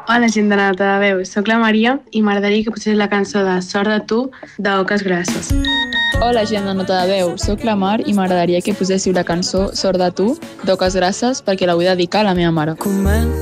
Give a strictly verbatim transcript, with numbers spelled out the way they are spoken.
Hola, gent de Nota de Veu. Soc la Maria i m'agradaria que posés la cançó de Sort de tu, d'Oques Grasses. Hola, gent de Nota de Veu. Soc la Mar i m'agradaria que poséssiu la cançó Sort de tu, d'Oques Grasses, perquè la vull dedicar a la meva mare.